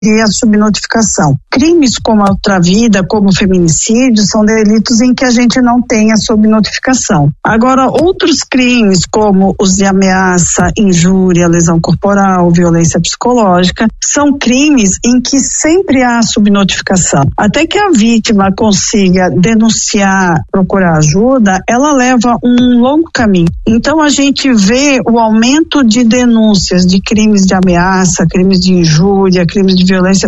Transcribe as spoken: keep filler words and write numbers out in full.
a subnotificação. Crimes como a ultravida, como feminicídio, são delitos em que a gente não tem a subnotificação. Agora, outros crimes, como os de ameaça, injúria, lesão corporal, violência psicológica, são crimes em que sempre há subnotificação. Até que a vítima consiga denunciar, procurar ajuda, ela leva um longo caminho. Então, a gente vê o aumento de denúncias de crimes de ameaça, crimes de injúria, crimes de violência